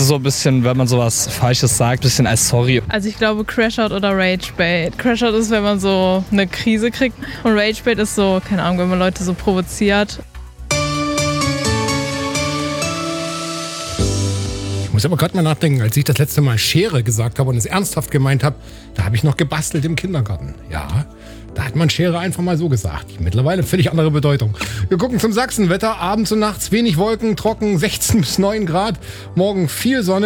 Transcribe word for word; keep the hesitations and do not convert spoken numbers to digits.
ist so ein bisschen, wenn man sowas Falsches sagt, ein bisschen als sorry. Also ich glaube Crashout oder Ragebait. Crashout ist, wenn man so eine Krise kriegt und Ragebait ist so, keine Ahnung, wenn man Leute so provoziert. Ich muss aber gerade mal nachdenken, als ich das letzte Mal Schere gesagt habe und es ernsthaft gemeint habe, da habe ich noch gebastelt im Kindergarten. Ja, da hat man Schere einfach mal so gesagt. Mittlerweile völlig andere Bedeutung. Wir gucken zum Sachsenwetter. Abends und nachts wenig Wolken, trocken, sechzehn bis neun Grad. Morgen viel Sonne.